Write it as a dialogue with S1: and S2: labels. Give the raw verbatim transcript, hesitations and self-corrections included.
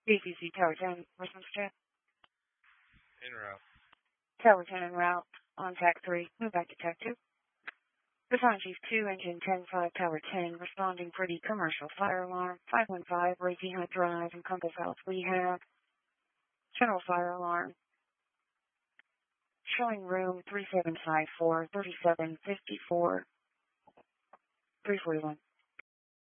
S1: B C C Tower ten, response check.
S2: En route.
S1: Tower ten en route. On tack three, move back to tack two. Baton Chief two, engine ten five, Tower ten, responding pretty commercial fire alarm. five one five, Racy High Drive and Compass House. We have general fire alarm. Showing room three seven five four, thirty-seven fifty-four, three forty-one.